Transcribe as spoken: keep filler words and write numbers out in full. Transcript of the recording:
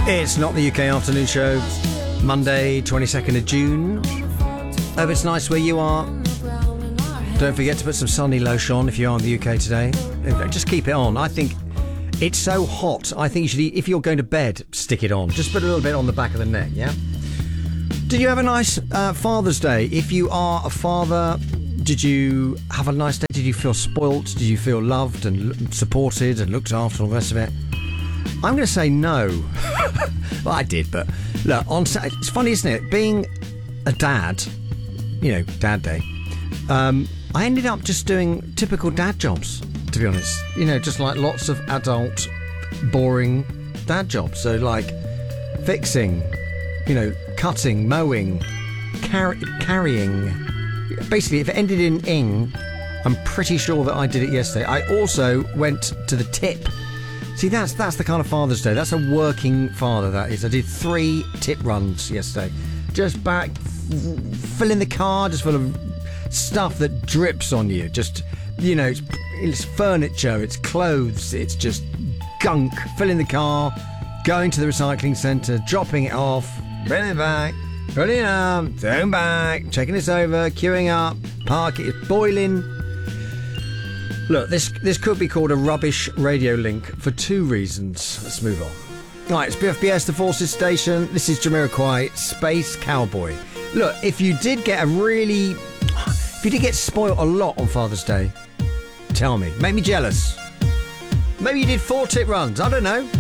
It's not the U K Afternoon Show, Monday, twenty-second of June. Hope it's nice where you are. Don't forget to put some sunny lotion on if you are in the U K today. Just keep it on. I think it's so hot. I think you should, if you're going to bed, stick it on. Just put a little bit on the back of the neck, yeah? Did you have a nice uh, Father's Day? If you are a father, did you have a nice day? Did you feel spoilt? Did you feel loved and supported and looked after and all the rest of it? I'm going to say no. Well, I did, but look, on it's funny, isn't it? Being a dad, you know, Dad Day, um, I ended up just doing typical dad jobs, to be honest. You know, just like lots of adult, boring dad jobs. So, like, fixing, you know, cutting, mowing, car- carrying. Basically, if it ended in ing, I'm pretty sure that I did it yesterday. I also went to the tip. See, that's that's the kind of Father's Day. That's a working father, that is. I did three tip runs yesterday. Just back, f- filling the car, just full of stuff that drips on you. Just, you know, it's, it's furniture, it's clothes, it's just gunk. Filling the car, going to the recycling centre, dropping it off, bringing it back, putting it up, throwing back, checking this over, queuing up, park it, it's boiling. Look, this this could be called a rubbish radio link for two reasons. Let's move on. Right, it's B F B S, the Forces Station. This is Jamiroquai, Space Cowboy. Look, if you did get a really... If you did get spoiled a lot on Father's Day, tell me. Make me jealous. Maybe you did four tip runs. I don't know.